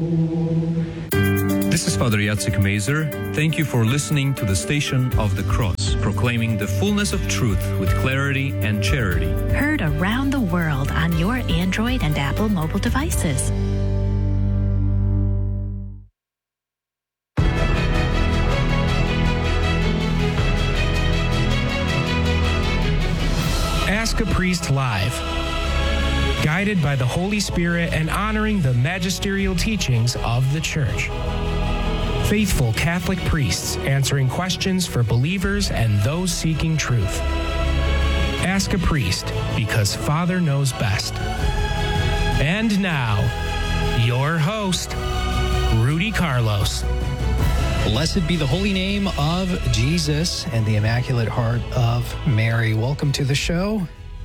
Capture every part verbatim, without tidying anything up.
This is Father Jacek Mazer. Thank you for listening to the Station of the Cross, proclaiming the fullness of truth with clarity and charity. Heard around the world on your Android and Apple mobile devices. Ask a Priest Live. Guided by the Holy Spirit and honoring the magisterial teachings of the Church. Faithful Catholic priests answering questions for believers and those seeking truth. Ask a Priest, because Father knows best. And now, your host, Rudy Carlos. Blessed be the holy name of Jesus and the Immaculate Heart of Mary. Welcome to the show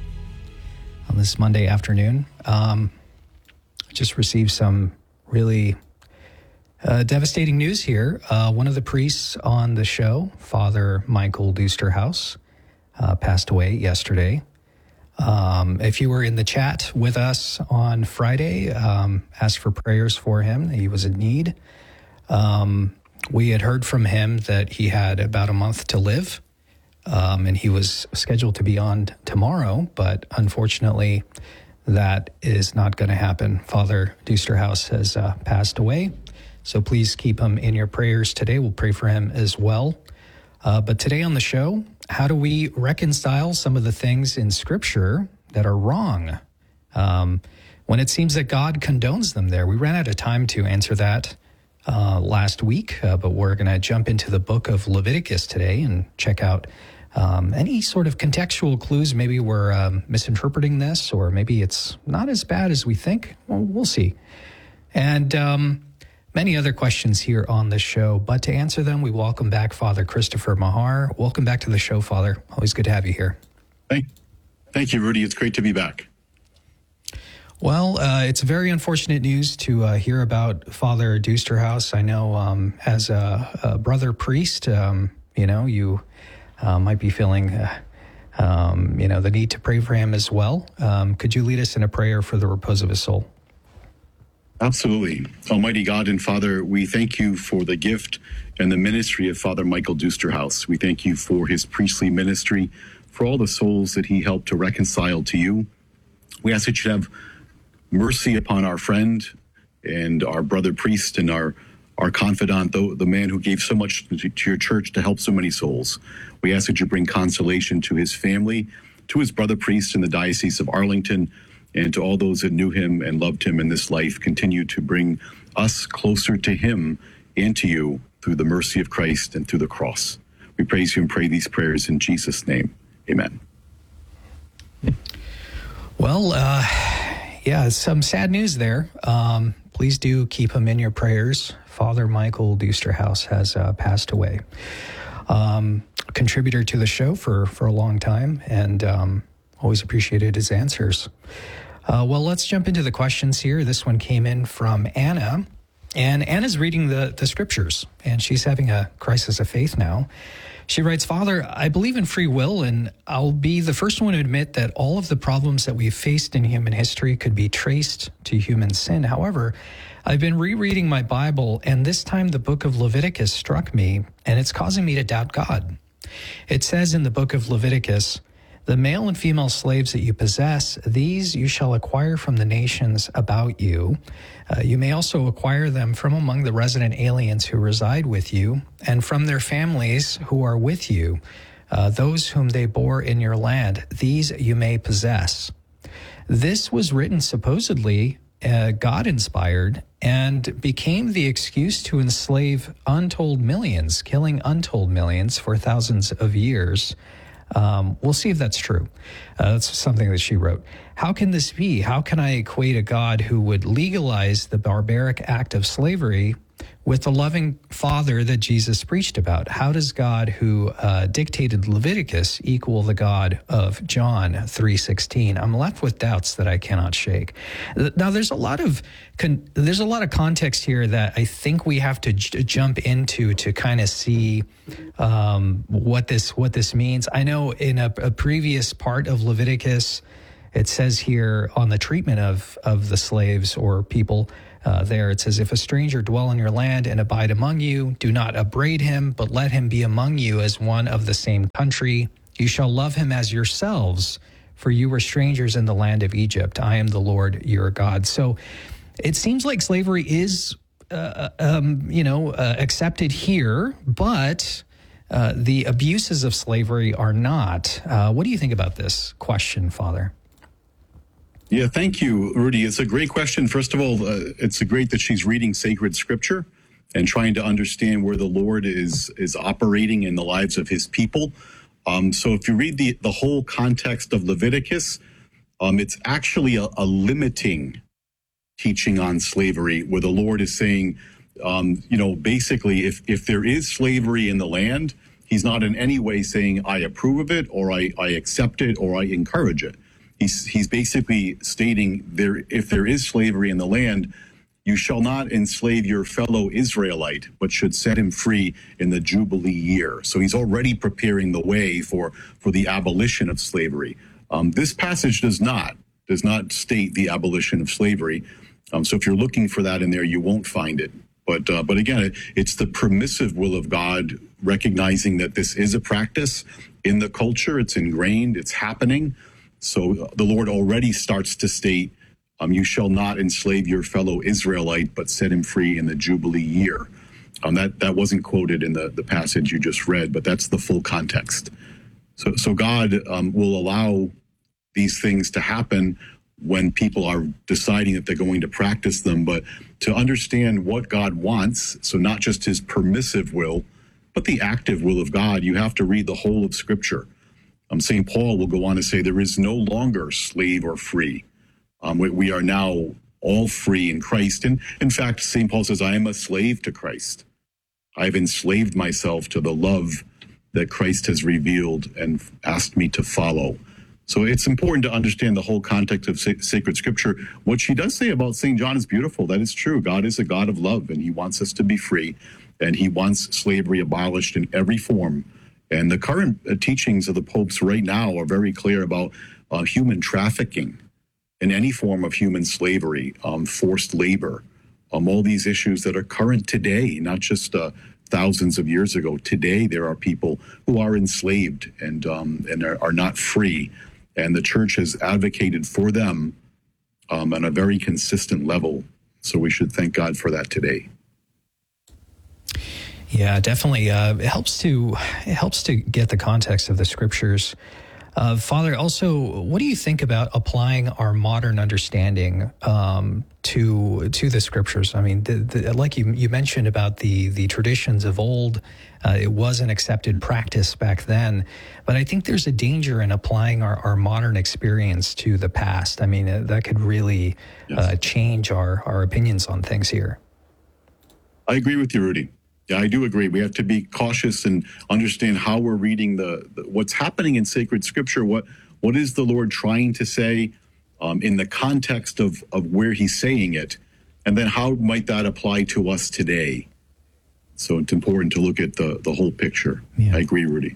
on this Monday afternoon. Um, I just received some really uh, devastating news here. Uh, one of the priests on the show, Father Michael Dusterhouse, uh, passed away yesterday. Um, if you were in the chat with us on Friday, um, asked for prayers for him. He was in need. Um, we had heard from him that he had about a month to live. Um, and he was scheduled to be on tomorrow, but unfortunately, that is not going to happen. Father Dusterhouse has uh, passed away, so please keep him in your prayers today. We'll pray for him as well. Uh, but today on the show, how do we reconcile some of the things in Scripture that are wrong um, when it seems that God condones them there? We ran out of time to answer that uh, last week, uh, but we're going to jump into the book of Leviticus today and check out Um, any sort of contextual clues. Maybe we're um, misinterpreting this, or maybe it's not as bad as we think. Well, we'll see. And um, many other questions here on the show. But to answer them, we welcome back Father Christopher Mahar. Welcome back to the show, Father. Always good to have you here. Thank, thank you, Rudy. It's great to be back. Well, uh, it's very unfortunate news to uh, hear about Father Dusterhouse. I know um, as a, a brother priest, um, you know, you... Uh, might be feeling, uh, um, you know, the need to pray for him as well. Um, could you lead us in a prayer for the repose of his soul? Absolutely. Almighty God and Father, we thank you for the gift and the ministry of Father Michael Dusterhouse. We thank you for his priestly ministry, for all the souls that he helped to reconcile to you. We ask that you have mercy upon our friend and our brother priest and our our confidant, the, the man who gave so much to, to your church to help so many souls. We ask that you bring consolation to his family, to his brother priest in the Diocese of Arlington, and to all those that knew him and loved him in this life. Continue to bring us closer to him and to you through the mercy of Christ and through the cross. We praise you and pray these prayers in Jesus' name. Amen. Well, uh, yeah, some sad news there. Um, please do keep him in your prayers. Father Michael Dusterhouse has uh, passed away. Um, contributor to the show for, for a long time, and um, always appreciated his answers. Uh, well, let's jump into the questions here. This one came in from Anna, and Anna's reading the, the scriptures, and she's having a crisis of faith now. She writes, Father, I believe in free will, and I'll be the first one to admit that all of the problems that we've faced in human history could be traced to human sin. However, I've been rereading my Bible, and this time the book of Leviticus struck me, and it's causing me to doubt God. It says in the book of Leviticus, the male and female slaves that you possess, these you shall acquire from the nations about you. Uh, you may also acquire them from among the resident aliens who reside with you, and from their families who are with you, uh, those whom they bore in your land. These you may possess. This was written supposedly uh, God-inspired and became the excuse to enslave untold millions, killing untold millions for thousands of years. Um, we'll see if that's true. Uh, that's something that she wrote. How can this be? How can I equate a God who would legalize the barbaric act of slavery with the loving Father that Jesus preached about? How does God who uh, dictated Leviticus equal the God of John three sixteen? I'm left with doubts that I cannot shake. Now, there's a lot of con- there's a lot of context here that I think we have to j- jump into to kind of see um, what this what this means. I know in a, a previous part of Leviticus, it says here on the treatment of of the slaves or people. uh, there. It says, if a stranger dwell in your land and abide among you, do not upbraid him, but let him be among you as one of the same country. You shall love him as yourselves, for you were strangers in the land of Egypt. I am the Lord your God. So it seems like slavery is, uh, um, you know, uh, accepted here, but uh, the abuses of slavery are not. Uh, what do you think about this question, Father? Yeah, thank you, Rudy. It's a great question. First of all, uh, it's great that she's reading sacred scripture and trying to understand where the Lord is is operating in the lives of his people. Um, so if you read the, the whole context of Leviticus, um, it's actually a, a limiting teaching on slavery, where the Lord is saying, um, you know, basically, if, if there is slavery in the land, he's not in any way saying, I approve of it, or I, I accept it, or I encourage it. He's, he's basically stating, there, if there is slavery in the land, you shall not enslave your fellow Israelite, but should set him free in the Jubilee year. So he's already preparing the way for, for the abolition of slavery. Um, this passage does not, does not state the abolition of slavery. Um, so if you're looking for that in there, you won't find it. But, uh, but again, it, it's the permissive will of God, recognizing that this is a practice in the culture. It's ingrained, it's happening. So the Lord already starts to state, um, you shall not enslave your fellow Israelite, but set him free in the Jubilee year. Um, that, that wasn't quoted in the, the passage you just read, but that's the full context. So, so God um, will allow these things to happen when people are deciding that they're going to practice them. But to understand what God wants, so not just his permissive will, but the active will of God, you have to read the whole of Scripture. Um, Saint Paul will go on to say there is no longer slave or free. Um, we, we are now all free in Christ. And in fact, Saint Paul says, I am a slave to Christ. I've enslaved myself to the love that Christ has revealed and asked me to follow. So it's important to understand the whole context of sa- sacred scripture. What she does say about Saint John is beautiful. That is true. God is a God of love, and he wants us to be free, and he wants slavery abolished in every form. And the current uh, teachings of the popes right now are very clear about uh, human trafficking and any form of human slavery, um, forced labor, um, all these issues that are current today, not just uh, thousands of years ago. Today, there are people who are enslaved and um, and are, are not free. And the church has advocated for them um, on a very consistent level. So we should thank God for that today. Yeah, definitely. Uh, it helps to it helps to get the context of the scriptures. Uh, Father, also, what do you think about applying our modern understanding um, to to the scriptures? I mean, the, the, like you you mentioned about the the traditions of old, uh, it was an accepted practice back then. But I think there's a danger in applying our, our modern experience to the past. I mean, uh, that could really yes. uh, change our, our opinions on things here. I agree with you, Rudy. Yeah, I do agree. We have to be cautious and understand how we're reading the, the what's happening in sacred scripture. What what is the Lord trying to say um, in the context of, of where he's saying it? And then how might that apply to us today? So it's important to look at the, the whole picture. Yeah. I agree, Rudy.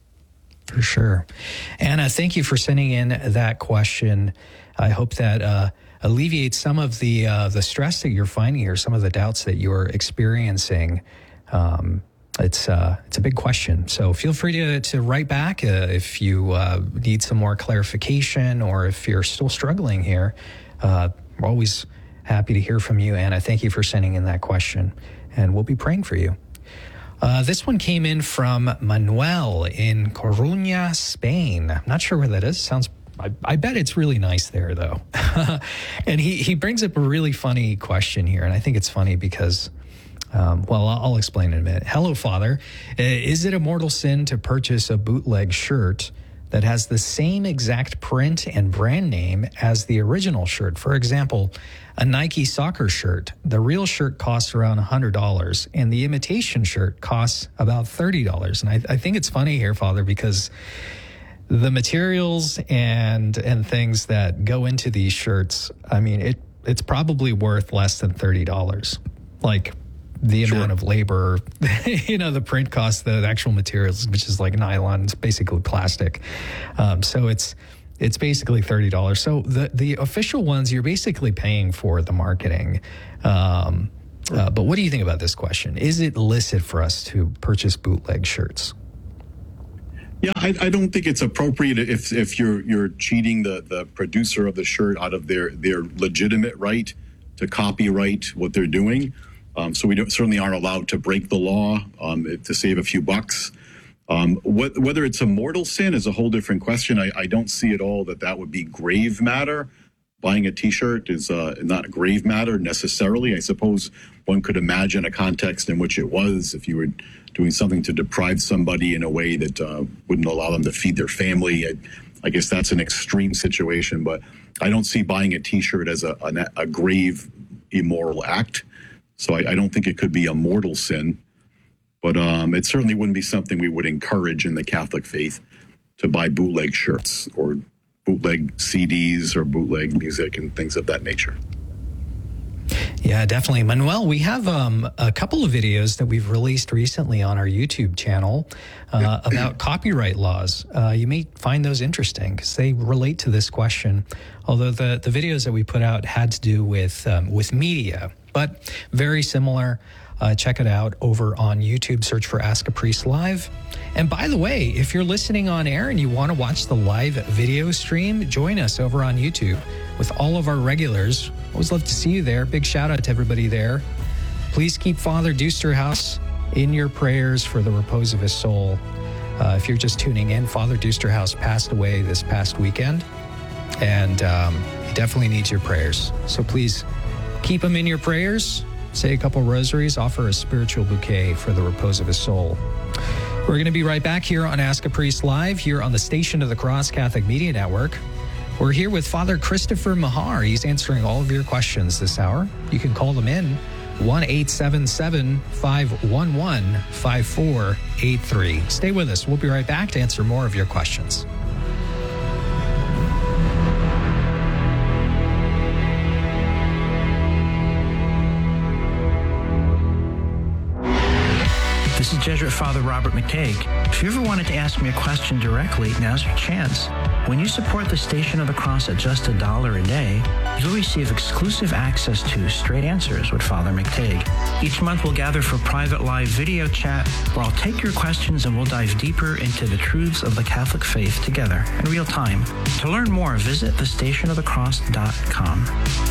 For sure. Anna, thank you for sending in that question. I hope that uh, alleviates some of the uh, the stress that you're finding here, some of the doubts that you're experiencing. Um, it's uh, it's a big question. So feel free to, to write back uh, if you uh, need some more clarification, or if you're still struggling here. Uh, we're always happy to hear from you, Anna. Thank you for sending in that question, and we'll be praying for you. Uh, this one came in from Manuel in Coruña, Spain. I'm not sure where that is. Sounds I, I bet it's really nice there, though. And he, he brings up a really funny question here, and I think it's funny because... Um, well, I'll explain in a minute. Hello, Father. Is it a mortal sin to purchase a bootleg shirt that has the same exact print and brand name as the original shirt? For example, a Nike soccer shirt. The real shirt costs around one hundred dollars, and the imitation shirt costs about thirty dollars. And I, I think it's funny here, Father, because the materials and and things that go into these shirts, I mean, it it's probably worth less than thirty dollars. Like... the sure. amount of labor, you know, the print cost, the actual materials, which is like nylon, it's basically plastic. Um, so it's It's basically thirty dollars. So the, the official ones, you're basically paying for the marketing. Um, uh, but what do you think about this question? Is it illicit for us to purchase bootleg shirts? Yeah, I, I don't think it's appropriate if if you're you're cheating the, the producer of the shirt out of their, their legitimate right to copyright what they're doing. Um, so we don't, certainly aren't allowed to break the law um, to save a few bucks. Um, what, whether it's a mortal sin is a whole different question. I, I don't see at all that that would be grave matter. Buying a T-shirt is uh, not a grave matter necessarily. I suppose one could imagine a context in which it was if you were doing something to deprive somebody in a way that uh, wouldn't allow them to feed their family. I, I guess that's an extreme situation, but I don't see buying a T-shirt as a, a, a grave immoral act. So I, I don't think it could be a mortal sin. But um, it certainly wouldn't be something we would encourage in the Catholic faith to buy bootleg shirts or bootleg C Ds or bootleg music and things of that nature. Yeah, definitely. Manuel, we have um, a couple of videos that we've released recently on our YouTube channel uh, about copyright laws. Uh, you may find those interesting because they relate to this question, although the, the videos that we put out had to do with, um, with media, but very similar. Uh, check it out over on YouTube. Search for Ask a Priest Live. And by the way, if you're listening on air and you want to watch the live video stream, join us over on YouTube with all of our regulars. Always love to see you there. Big shout out to everybody there. Please keep Father Dusterhouse in your prayers for the repose of his soul. Uh, if you're just tuning in, Father Dusterhouse passed away this past weekend, and um, he definitely needs your prayers. So please keep him in your prayers. Say a couple rosaries, offer a spiritual bouquet for the repose of his soul. We're going to be right back here on Ask a Priest Live, here on the Station of the Cross Catholic Media Network. We're here with Father Christopher Mahar. He's answering all of your questions this hour. You can call them in, one eight seven seven, five one one, five four eight three. Stay with us. We'll be right back to answer more of your questions. This is Jesuit Father Robert McTague. If you ever wanted to ask me a question directly, now's your chance. When you support the Station of the Cross at just a dollar a day, you'll receive exclusive access to Straight Answers with Father McTague. Each month we'll gather for private live video chat where I'll take your questions and we'll dive deeper into the truths of the Catholic faith together in real time. To learn more, visit the station of the cross dot com.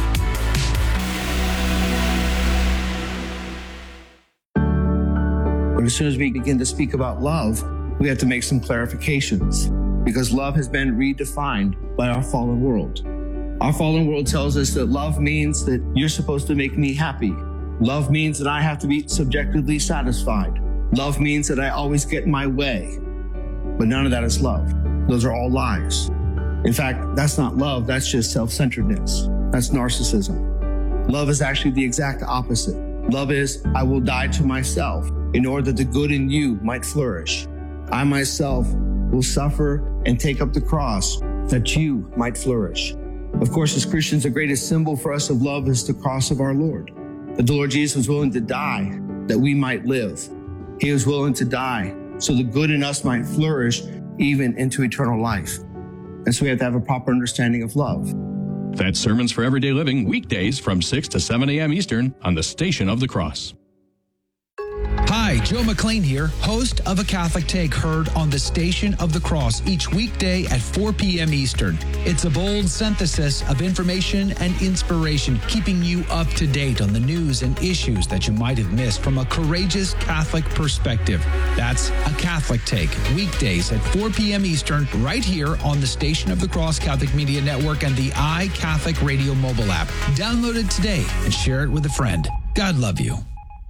As soon as we begin to speak about love, we have to make some clarifications because love has been redefined by our fallen world. Our fallen world tells us that love means that you're supposed to make me happy. Love means that I have to be subjectively satisfied. Love means that I always get my way. But none of that is love. Those are all lies. In fact, that's not love. That's just self-centeredness. That's narcissism. Love is actually the exact opposite. Love is, I will die to myself in order that the good in you might flourish. I myself will suffer and take up the cross that you might flourish. Of course, as Christians, the greatest symbol for us of love is the cross of our Lord. That the Lord Jesus was willing to die that we might live. He was willing to die so the good in us might flourish even into eternal life. And so we have to have a proper understanding of love. That's Sermons for Everyday Living, weekdays from six to seven a.m. Eastern on the Station of the Cross. Hi, Joe McLean here, host of A Catholic Take, heard on the Station of the Cross each weekday at four p.m. Eastern. It's a bold synthesis of information and inspiration, keeping you up to date on the news and issues that you might have missed from a courageous Catholic perspective. That's A Catholic Take, weekdays at four p.m. Eastern, right here on the Station of the Cross Catholic Media Network and the iCatholic Radio mobile app. Download it today and share it with a friend. God love you.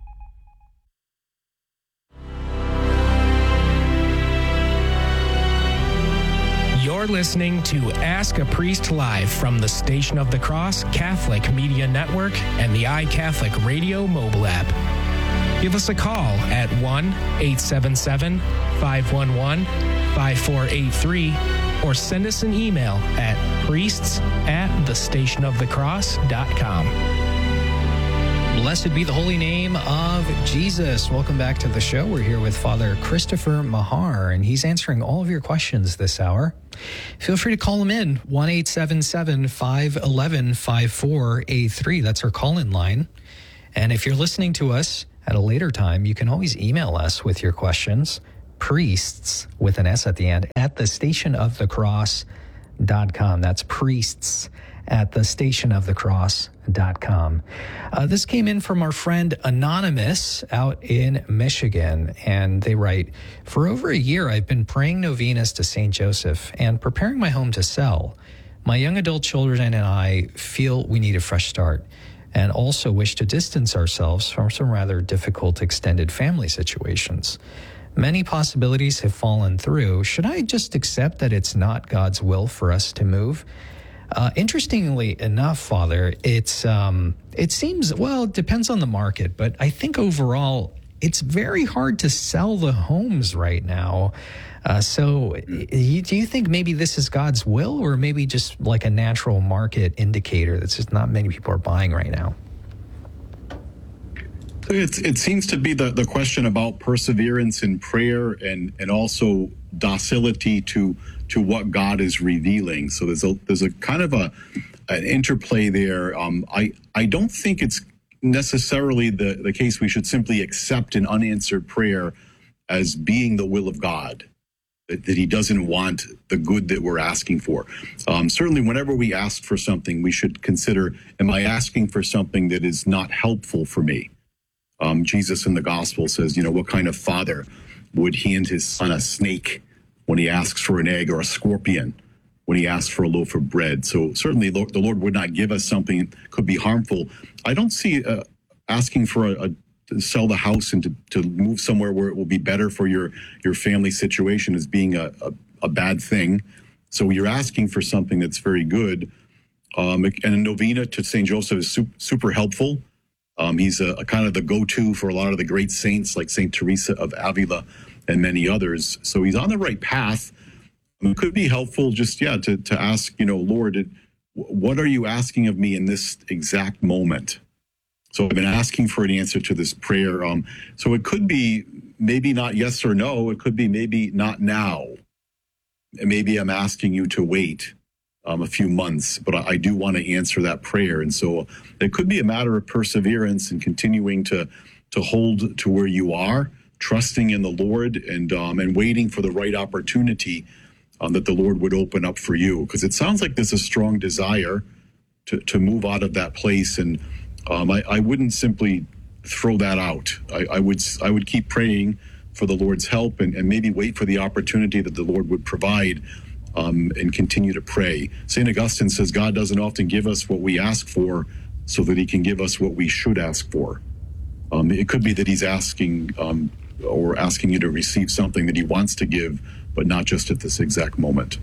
You're listening to Ask a Priest Live from the Station of the Cross Catholic Media Network and the iCatholic Radio mobile app. Give us a call at one eight seven seven, five one one, five four eight three or send us an email at priests at the station of the cross dot com. Blessed be the holy name of Jesus. Welcome back to the show. We're here with Father Christopher Mahar, and he's answering all of your questions this hour. Feel free to call him in, one eight seven seven, five one one, five four eight three. That's our call-in line. And if you're listening to us at a later time, you can always email us with your questions, priests, with an S at the end, at the station of the cross dot com. That's priests at the station of the cross dot com. Uh, this came in from our friend Anonymous out in Michigan, and they write, for over a year, I've been praying novenas to Saint Joseph and preparing my home to sell. My young adult children and I feel we need a fresh start and also wish to distance ourselves from some rather difficult extended family situations. Many possibilities have fallen through. Should I just accept that it's not God's will for us to move? Uh, interestingly enough, Father, it's um, it seems, well, it depends on the market, but I think overall it's very hard to sell the homes right now. Uh, so you, do you think maybe this is God's will, or maybe just like a natural market indicator that's just not many people are buying right now? It's, it seems to be the, the question about perseverance in prayer and, and also docility to to what God is revealing. So there's a there's a kind of a an interplay there. Um, I I don't think it's necessarily the, the case we should simply accept an unanswered prayer as being the will of God, that, that he doesn't want the good that we're asking for. Um, certainly, whenever we ask for something, we should consider, am I asking for something that is not helpful for me? Um, Jesus in the gospel says, you know, what kind of father would hand his son a snake when he asks for an egg, or a scorpion when he asks for a loaf of bread? So certainly the Lord would not give us something that could be harmful. I don't see uh, asking for a, a to sell the house and to, to move somewhere where it will be better for your, your family situation as being a, a, a bad thing. So you're asking for something that's very good. Um, and a novena to Saint Joseph is super, super helpful. Um, he's a, a kind of the go-to for a lot of the great saints like Saint Teresa of Avila and many others. So he's on the right path. It could be helpful just, yeah, to, to ask, you know, Lord, what are you asking of me in this exact moment? So I've been asking for an answer to this prayer. Um, so it could be maybe not yes or no. It could be maybe not now. And maybe I'm asking you to wait um, a few months, but I, I do want to answer that prayer. And so it could be a matter of perseverance and continuing to, to hold to where you are, trusting in the Lord, and um, and waiting for the right opportunity um, that the Lord would open up for you. Because it sounds like there's a strong desire to, to move out of that place. And um, I, I wouldn't simply throw that out. I, I would I would keep praying for the Lord's help, and, and maybe wait for the opportunity that the Lord would provide, um, and continue to pray. Saint Augustine says God doesn't often give us what we ask for so that he can give us what we should ask for. Um, it could be that he's asking um, or asking you to receive something that he wants to give, but not just at this exact moment.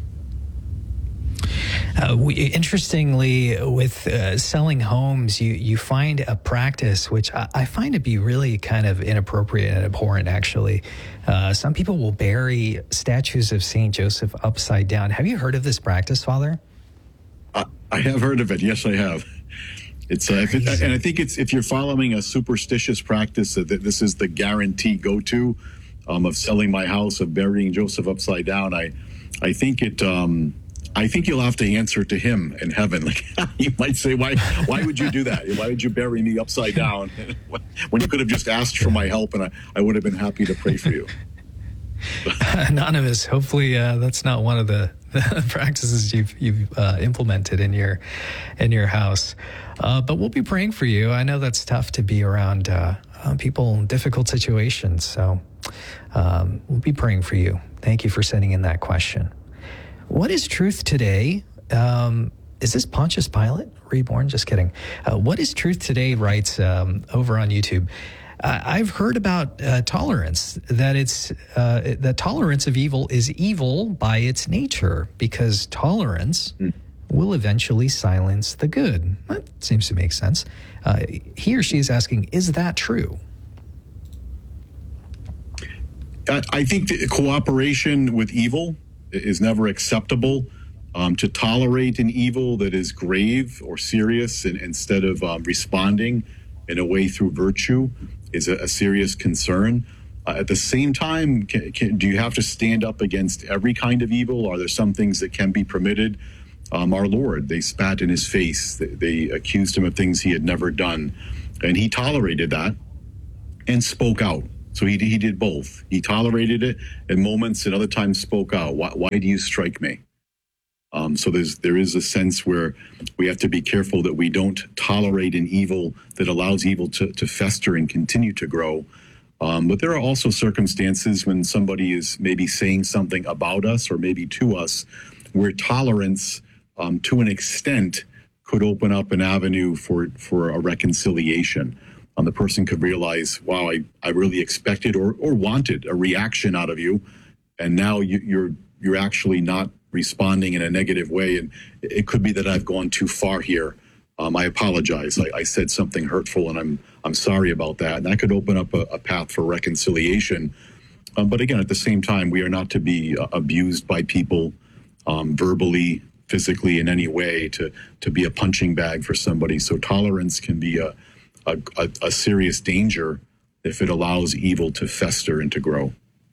Uh, we, interestingly, with uh, selling homes, you, you find a practice which I, I find to be really kind of inappropriate and abhorrent, actually. Uh, some people will bury statues of Saint Joseph upside down. Have you heard of this practice, Father? I, I have heard of it. Yes, I have. It's uh, if it, and I think it's if you're following a superstitious practice, that this is the guarantee go-to um, of selling my house, of burying Joseph upside down. I, I think it. Um, I think you'll have to answer to him in heaven. Like he might say, "Why? Why would you do that? Why would you bury me upside down when you could have just asked for my help, and I, I would have been happy to pray for you." Anonymous, hopefully uh, that's not one of the, the practices you've you've uh, implemented in your in your house. Uh, but we'll be praying for you. I know that's tough to be around uh, uh, people in difficult situations. So um, we'll be praying for you. Thank you for sending in that question. What is truth today? Um, is this Pontius Pilate reborn? Just kidding. Uh, what is truth today? Writes um, over on YouTube. Uh, I've heard about uh, tolerance, that it's uh, that tolerance of evil is evil by its nature, because tolerance mm. will eventually silence the good. That seems to make sense. Uh, he or she is asking, is that true? I, I think that cooperation with evil is never acceptable. Um, to tolerate an evil that is grave or serious, and instead of um, responding in a way through virtue is a, a serious concern. Uh, at the same time, can, can, do you have to stand up against every kind of evil? Are there some things that can be permitted? Um, our Lord, they spat in his face. They, they accused him of things he had never done. And he tolerated that and spoke out. So he, he did both. He tolerated it in moments and other times spoke out. Why, why do you strike me? Um, so there's there is a sense where we have to be careful that we don't tolerate an evil that allows evil to, to fester and continue to grow. Um, but there are also circumstances when somebody is maybe saying something about us or maybe to us where tolerance um, to an extent could open up an avenue for, for a reconciliation. Um, the person could realize, wow, I, I really expected or, or wanted a reaction out of you, and now you, you're you're actually not responding in a negative way, and it could be that I've gone too far here. Um, I apologize. I, I said something hurtful, and I'm I'm sorry about that. And that could open up a, a path for reconciliation. Um, but again, at the same time, we are not to be uh, abused by people um, verbally, physically, in any way to to be a punching bag for somebody. So tolerance can be a a, a, a serious danger if it allows evil to fester and to grow.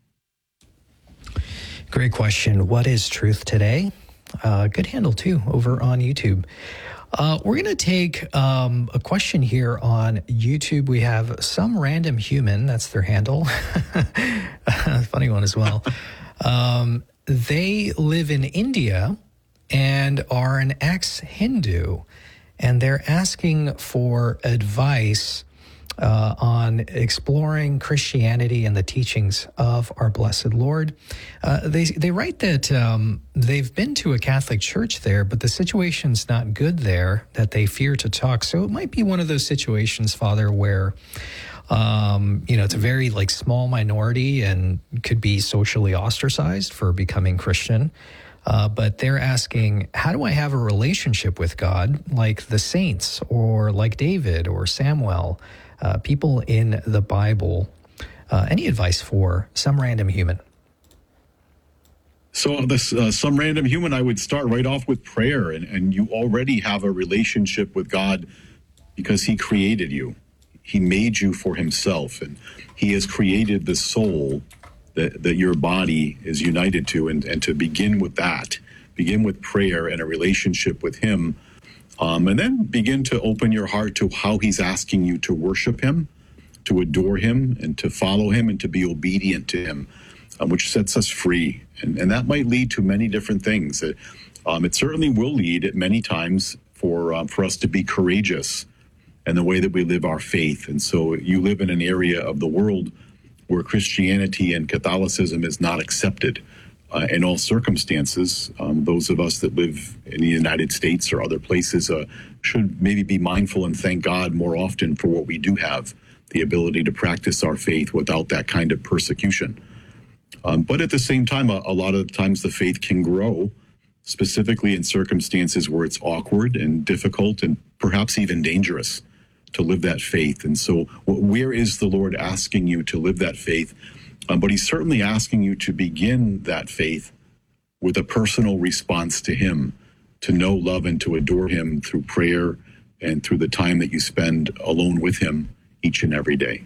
Great question. What is truth today? Uh, good handle, too, over on YouTube. Uh, we're going to take um, a question here on YouTube. We have Some Random Human. That's their handle. Funny one as well. Um, they live in India and are an ex-Hindu, and they're asking for advice Uh, on exploring Christianity and the teachings of our blessed Lord. Uh, they they write that um, they've been to a Catholic church there, but the situation's not good there, that they fear to talk. So it might be one of those situations, Father, where um, you know, it's a very like small minority and could be socially ostracized for becoming Christian. Uh, but they're asking, how do I have a relationship with God like the saints or like David or Samuel? Uh, people in the Bible. Uh, any advice for Some Random Human? So this uh, Some Random Human, I would start right off with prayer. And, and you already have a relationship with God because he created you. He made you for himself. And he has created the soul that, that your body is united to. And, and to begin with that, begin with prayer and a relationship with him. Um, and then begin to open your heart to how he's asking you to worship him, to adore him, and to follow him, and to be obedient to him, um, which sets us free. And, and that might lead to many different things. It, um, it certainly will lead at many times for, um, for us to be courageous in the way that we live our faith. And so you live in an area of the world where Christianity and Catholicism is not accepted. Uh, in all circumstances, um, those of us that live in the United States or other places uh, should maybe be mindful and thank God more often for what we do have, the ability to practice our faith without that kind of persecution. Um, but at the same time, a, a lot of times the faith can grow, specifically in circumstances where it's awkward and difficult and perhaps even dangerous to live that faith. And so where is the Lord asking you to live that faith? Um, but he's certainly asking you to begin that faith with a personal response to him, to know, love, and to adore him through prayer and through the time that you spend alone with him each and every day.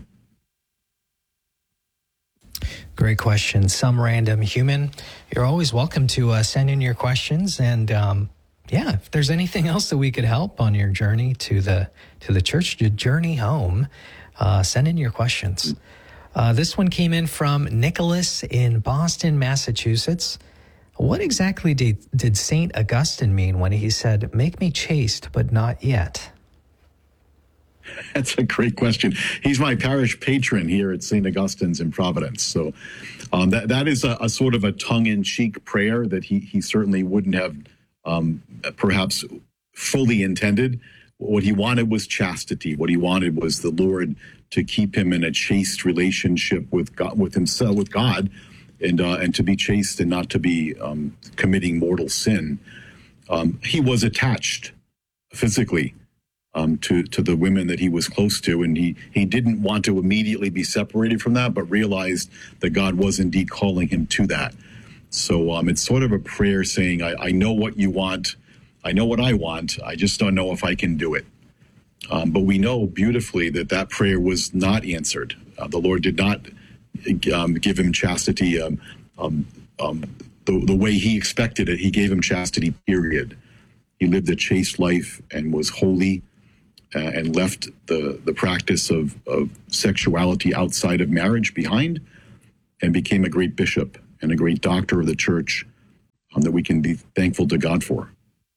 Great question. Some Random Human. You're always welcome to uh, send in your questions. And um, yeah, if there's anything else that we could help on your journey to the to the church, your journey home, uh, send in your questions. Uh, this one came in from Nicholas in Boston, Massachusetts. What exactly did, did Saint Augustine mean when he said, "Make me chaste, but not yet"? That's a great question. He's my parish patron here at Saint Augustine's in Providence. So um, that that is a, a sort of a tongue-in-cheek prayer that he, he certainly wouldn't have um, perhaps fully intended. What he wanted was chastity. What he wanted was the Lord to keep him in a chaste relationship with God, with himself, with God, and uh, and to be chaste and not to be um, committing mortal sin. Um, he was attached physically um, to to the women that he was close to, and he he didn't want to immediately be separated from that, but realized that God was indeed calling him to that. So um, it's sort of a prayer saying, I, I know what you want. I know what I want. I just don't know if I can do it. Um, but we know beautifully that that prayer was not answered. Uh, the Lord did not um, give him chastity um, um, um, the, the way he expected it. He gave him chastity, period. He lived a chaste life and was holy uh, and left the, the practice of, of sexuality outside of marriage behind and became a great bishop and a great doctor of the church um, that we can be thankful to God for.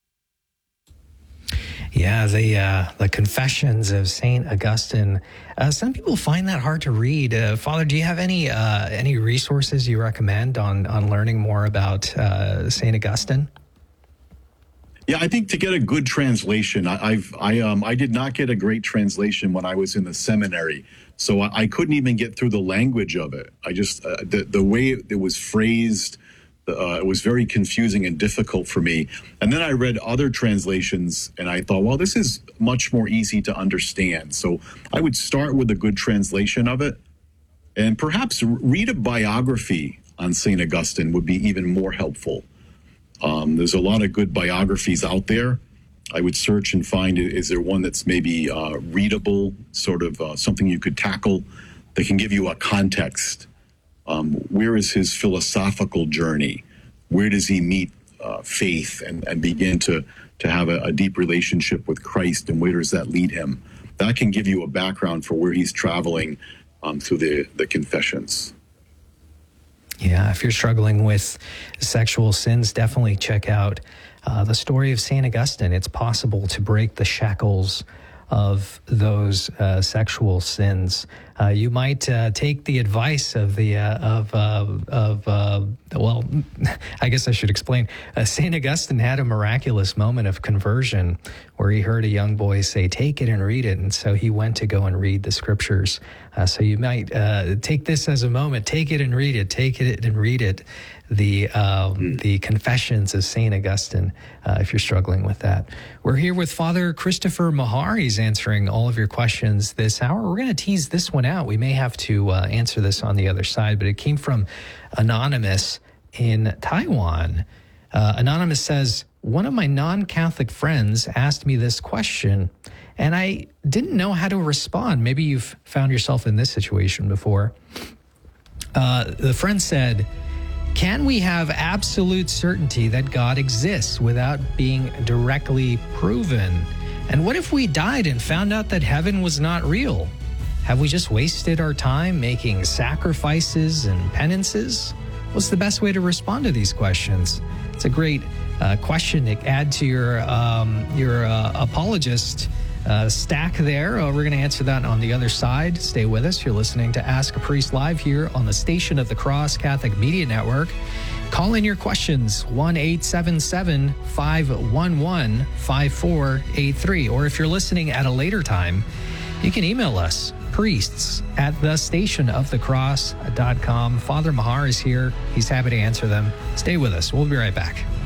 Yeah, the uh, the Confessions of Saint Augustine. Uh, some people find that hard to read. Uh, Father, do you have any uh, any resources you recommend on on learning more about uh, Saint Augustine? Yeah, I think to get a good translation, I, I've I um I did not get a great translation when I was in the seminary, so I, I couldn't even get through the language of it. I just uh, the the way it was phrased. Uh, it was very confusing and difficult for me. And then I read other translations and I thought, well, this is much more easy to understand. So I would start with a good translation of it and perhaps read a biography on Saint Augustine would be even more helpful. Um, there's a lot of good biographies out there. I would search and find, is there one that's maybe uh, readable, sort of uh, something you could tackle that can give you a context. Um, where is his philosophical journey? Where does he meet uh, faith and, and begin to, to have a, a deep relationship with Christ, and where does that lead him? That can give you a background for where he's traveling um, through the, the Confessions. Yeah, if you're struggling with sexual sins, definitely check out uh, the story of Saint Augustine. It's possible to break the shackles of those uh, sexual sins. Uh, you might uh, take the advice of the uh, of uh, of uh, well, I guess I should explain. Uh, Saint Augustine had a miraculous moment of conversion where he heard a young boy say, "Take it and read it," and so he went to go and read the scriptures. Uh, so you might uh, take this as a moment. Take it and read it. Take it and read it. The um, mm. the Confessions of Saint Augustine, uh, if you're struggling with that. We're here with Father Christopher Mahar. He's answering all of your questions this hour. We're going to tease this one out. We may have to uh, answer this on the other side, but it came from Anonymous in Taiwan. Uh, Anonymous says, one of my non-Catholic friends asked me this question, and I didn't know how to respond. Maybe you've found yourself in this situation before. Uh, the friend said, can we have absolute certainty that God exists without being directly proven? And what if we died and found out that heaven was not real? Have we just wasted our time making sacrifices and penances? What's the best way to respond to these questions? It's a great uh, question to add to your, um, your uh, apologist Uh, stack there. Uh, we're going to answer that on the other side. Stay with us. You're listening to Ask a Priest live here on the Station of the Cross Catholic Media Network. Call in your questions, one eight seven seven, five one one, five four eight three. Or if you're listening at a later time, you can email us, priests at the station of the cross dot com. Father Mahar is here. He's happy to answer them. Stay with us. We'll be right back.